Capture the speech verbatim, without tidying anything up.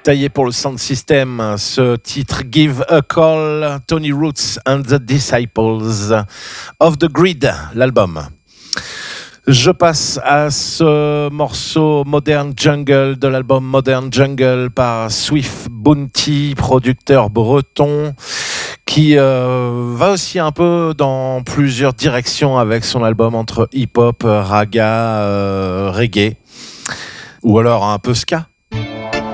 taillé pour le sound system, ce titre Give a Call, Tony Roots and the Disciples of the Grid, l'album. Je passe à ce morceau Modern Jungle de l'album Modern Jungle par Swift Bounty, producteur breton, qui euh, va aussi un peu dans plusieurs directions avec son album entre hip-hop, raga, euh, reggae, ou alors un peu ska.